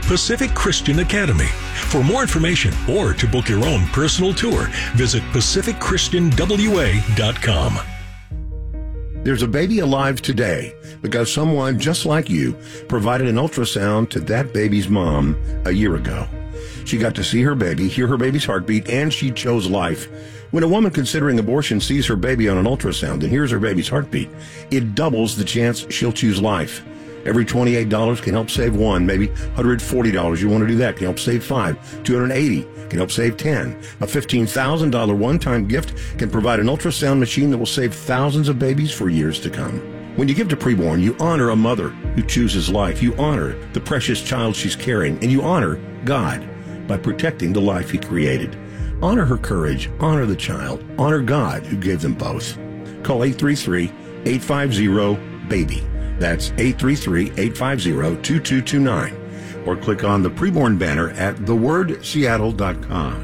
Pacific Christian Academy. For more information or to book your own personal tour, visit pacific christian w a dot com. There's a baby alive today because someone just like you provided an ultrasound to that baby's mom a year ago. She got to see her baby, hear her baby's heartbeat, and she chose life. When a woman considering abortion sees her baby on an ultrasound and hears her baby's heartbeat, it doubles the chance she'll choose life. Every twenty-eight dollars can help save one, maybe one hundred forty dollars. You want to do that, can help save five. two hundred eighty dollars can help save ten. A fifteen thousand dollars one-time gift can provide an ultrasound machine that will save thousands of babies for years to come. When you give to Preborn, you honor a mother who chooses life. You honor the precious child she's carrying, and you honor God by protecting the life He created. Honor her courage, honor the child, honor God who gave them both. Call eight three three, eight five zero, BABY. That's eight three three, eight five zero, two two two nine. Or click on the Preborn banner at the word seattle dot com.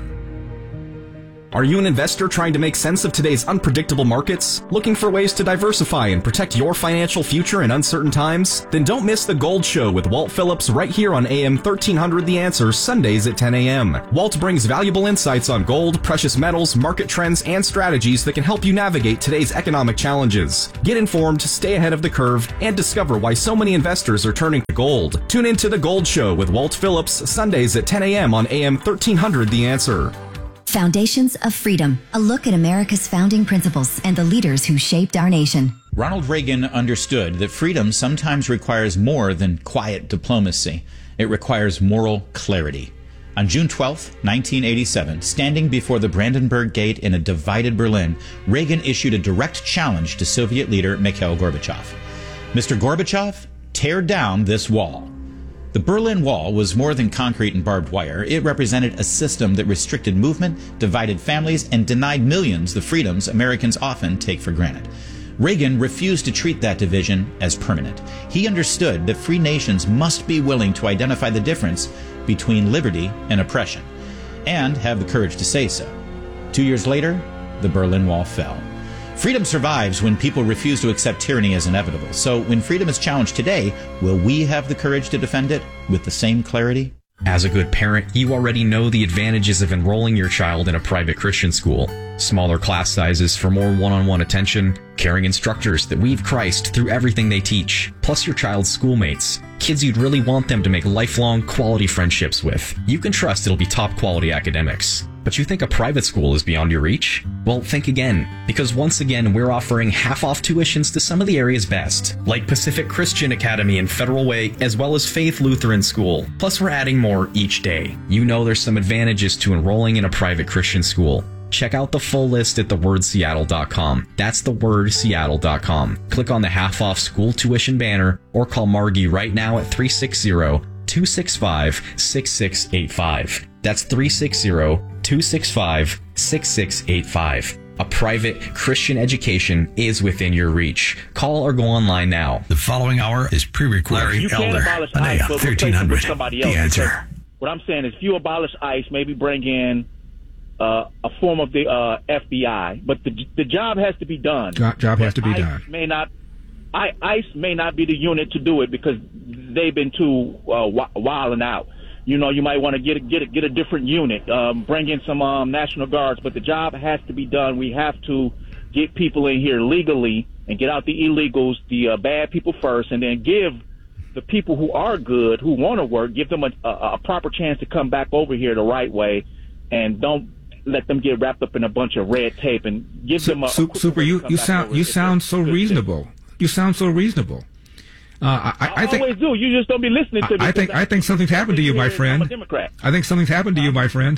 Are you an investor trying to make sense of today's unpredictable markets? Looking for ways to diversify and protect your financial future in uncertain times? Then don't miss The Gold Show with Walt Phillips right here on A M thirteen hundred The Answer, Sundays at ten a.m. Walt brings valuable insights on gold, precious metals, market trends, and strategies that can help you navigate today's economic challenges. Get informed, stay ahead of the curve, and discover why so many investors are turning to gold. Tune into The Gold Show with Walt Phillips, Sundays at ten a.m. on A M thirteen hundred The Answer. Foundations of Freedom, a look at America's founding principles and the leaders who shaped our nation. Ronald Reagan understood that freedom sometimes requires more than quiet diplomacy. It requires moral clarity. On June twelfth, nineteen eighty-seven, standing before the Brandenburg Gate in a divided Berlin, Reagan issued a direct challenge to Soviet leader Mikhail Gorbachev. Mister Gorbachev, tear down this wall. The Berlin Wall was more than concrete and barbed wire. It represented a system that restricted movement, divided families, and denied millions the freedoms Americans often take for granted. Reagan refused to treat that division as permanent. He understood that free nations must be willing to identify the difference between liberty and oppression, and have the courage to say so. Two years later, the Berlin Wall fell. Freedom survives when people refuse to accept tyranny as inevitable. So when freedom is challenged today, will we have the courage to defend it with the same clarity? As a good parent, you already know the advantages of enrolling your child in a private Christian school. Smaller class sizes for more one-on-one attention, caring instructors that weave Christ through everything they teach, plus your child's schoolmates, kids you'd really want them to make lifelong quality friendships with. You can trust it'll be top quality academics. But you think a private school is beyond your reach? Well, think again, because once again, we're offering half-off tuitions to some of the area's best, like Pacific Christian Academy and Federal Way, as well as Faith Lutheran School. Plus, we're adding more each day. You know there's some advantages to enrolling in a private Christian school. Check out the full list at the word seattle dot com. That's the word seattle dot com. Click on the half-off school tuition banner or call Margie right now at three six zero, two six five, six six eight five. That's three six zero, two six five, six six eight five. A private Christian education is within your reach. Call or go online now. The following hour is pre-recorded. You can't abolish ICE, but thirteen hundred. Somebody The else. Answer. What I'm saying is, if you abolish ICE, maybe bring in uh, a form of the uh, F B I, but the the job has to be done. Job, job has to be ICE done. May not, I, ICE may not be the unit to do it because they've been too uh, wilding out. You know, you might want to get a, get a, get a different unit, um, bring in some um, National Guards, but the job has to be done. We have to get people in here legally and get out the illegals, the uh, bad people first, and then give the people who are good, who want to work, give them a, a, a proper chance to come back over here the right way, and don't let them get wrapped up in a bunch of red tape, and give Su- them a, su- a super. You you sound you sound so reasonable. You sound so reasonable. Uh, I, I, I think always do. You just don't be listening to me. I think I think something's happened to you, my friend. I'm a Democrat. I think something's happened to you, my friend.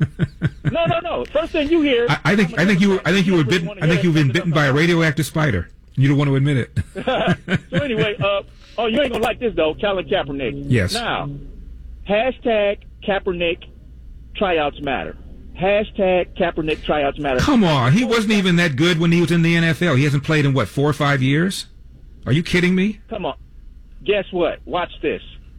No, no, no. First thing you hear. I, I think I think you I think you were bitten. I think you've been bitten by a radioactive spider. You don't want to admit it. So anyway, uh, oh, you ain't gonna like this though, Colin Kaepernick. Yes. Now, hashtag Kaepernick tryouts matter. Hashtag Kaepernick tryouts matter. Come on, he wasn't even that good when he was in the N F L. He hasn't played in what, four or five years? Are you kidding me? Come on. Guess what? Watch this.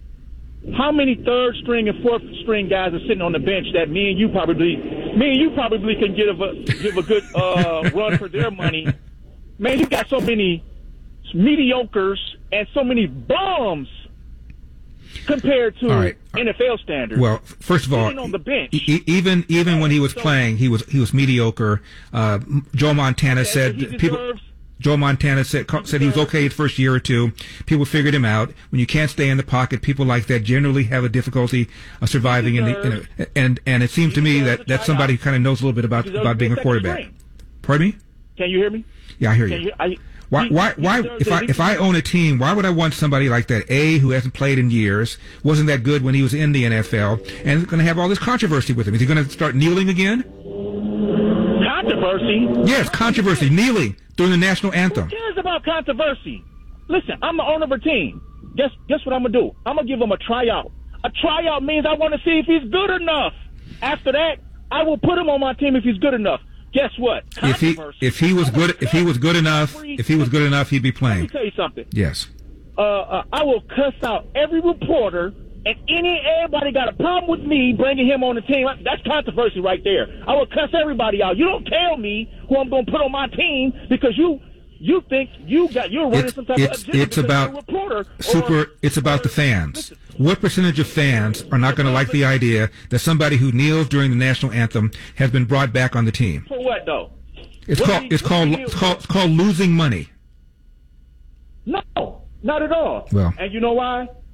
How many third string and fourth string guys are sitting on the bench that me and you probably, me and you probably can give a give a good uh, run for their money? Man, you got so many mediocres and so many bums compared to All right. N F L standards. Well, first of all, Sitting on the bench. e- even even when he was playing, he was he was mediocre. Uh, Joe Montana Okay, said so he people. deserves- Joe Montana said said he was okay his first year or two. People figured him out. When you can't stay in the pocket, people like that generally have a difficulty uh, surviving in the. In a, and and it seems to me that that's somebody who kind of knows a little bit about about being a quarterback. Pardon me? Can you hear me? Yeah, I hear Can you. I, Why, he- why, he why? deserves If it. I He- if I own a team, why would I want somebody like that? A, who hasn't played in years, wasn't that good when he was in the N F L, and is going to have all this controversy with him. Is he going to start kneeling again? Controversy? Yes, controversy, kneeling during the national anthem. Who cares about controversy? Listen, I'm the owner of a team. Guess guess what I'm gonna do? I'm gonna give him a tryout. A tryout means I want to see if he's good enough. After that, I will put him on my team if he's good enough. Guess what? If he if he was good if he was good enough if he was good enough, he'd be Let me playing. tell you something. Yes. Uh, uh, I will cuss out every reporter and any everybody got a problem with me bringing him on the team. That's controversy right there. I will cuss everybody out. You don't tell me who I'm going to put on my team because you you think you got you're running It's some type it's of agenda it's because about you're a reporter. super. It's about the fans. What percentage of fans are not going to like the idea that somebody who kneels during the national anthem has been brought back on the team? For what though? It's What called do you- it's what called do you- it's called it's called losing money. No, not at all. Well. and you know why?